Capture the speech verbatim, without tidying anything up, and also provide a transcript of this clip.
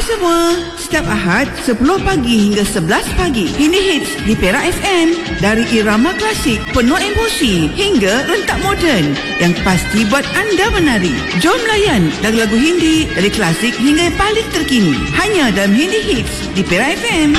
Hai semua, setiap Ahad sepuluh pagi hingga sebelas pagi, Hindi Hits di Perak F M. Dari irama klasik penuh emosi hingga rentak moden yang pasti buat anda menari. Jom layan lagu-lagu Hindi dari klasik hingga yang paling terkini, hanya dalam Hindi Hits di Perak F M.